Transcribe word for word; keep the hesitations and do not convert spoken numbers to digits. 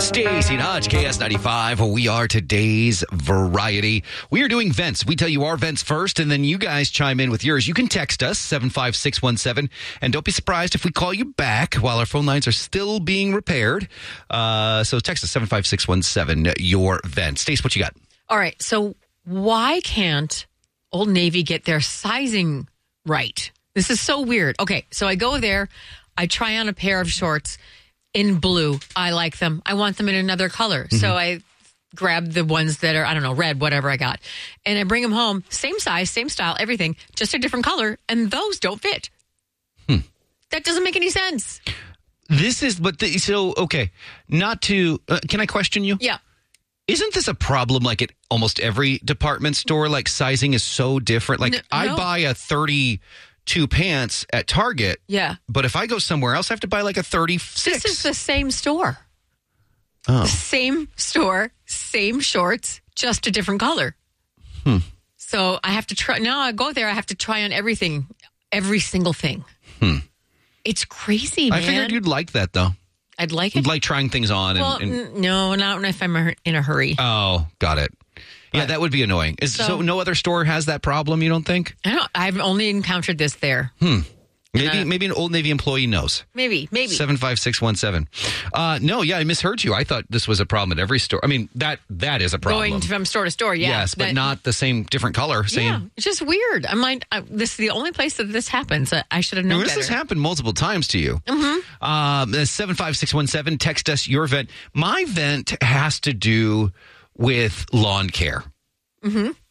Stacey and Hodge, K S ninety-five. We are today's variety. We are doing vents. We tell you our vents first, and then you guys chime in with yours. You can text us, seven five six one seven, and don't be surprised if we call you back while our phone lines are still being repaired. Uh, so text us, seven five six one seven, your vent. Stace, what you got? All right, so why can't Old Navy get their sizing right? This is so weird. Okay, so I go there, I try on a pair of shorts in blue. I like them. I want them in another color. Mm-hmm. So I grab the ones that are, I don't know, red, whatever I got. And I bring them home, same size, same style, everything, just a different color. And those don't fit. Hmm. That doesn't make any sense. This is, but the, so, okay, not to, uh, can I question you? Yeah. Isn't this a problem like at almost every department store? Like sizing is so different. Like no, I no. buy a thirty-two pants at Target. Yeah. But if I go somewhere else, I have to buy like a thirty-six. This is the same store. Oh. The same store, same shorts, just a different color. Hmm. So I have to try. Now I go there, I have to try on everything, every single thing. Hmm. It's crazy, man. I figured you'd like that, though. I'd like it. You'd like trying things on. Well, and, and... n- no, not if I'm in a hurry. Oh, got it. Yeah, But, that would be annoying. Is, so, so no other store has that problem, you don't think? I don't. I've only encountered this there. Hmm. Maybe uh, maybe an Old Navy employee knows. Maybe, maybe. seven five six one seven. Uh, no, yeah, I misheard you. I thought this was a problem at every store. I mean, that that is a problem. Going from store to store, yeah. Yes, but that, not the same, different color. Same. Yeah, it's just weird. I'm like, I, this is the only place that this happens. I, I should have known Now, this better. has happened multiple times to you. Mm-hmm. Um, seven five six one seven, text us your vent. My vent has to do with lawn care. Mm-hmm.